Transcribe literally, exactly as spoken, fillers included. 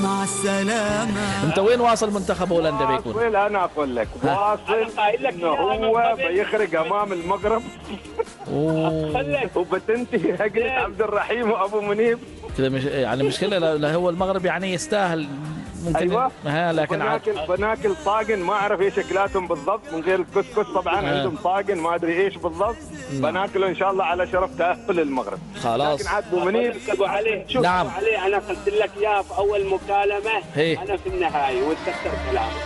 مع السلامة. انت وين واصل منتخب هولندا بيكون؟ واصل انا اقول لك واصل انه هو بيخرج امام المغرب وبتنتهي هجمة عبد الرحيم وابو منيب كده. مش يعني مشكلة لا هو المغرب يعني يستاهل ممكن. أيوة. ها لكن بناكل بناكل طاجن ما اعرف ايش اكلاتهم بالضبط من غير الكسكس طبعا. آه. عندهم طاجن ما ادري ايش بالضبط. بناكله ان شاء الله على شرف تاهل المغرب. خلاص. لكن عاد ابو منيب ابو علي شوف. نعم. ابو علي انا قلت لك اياها في اول مكالمه. هي. انا في النهايه واتذكر كلامك.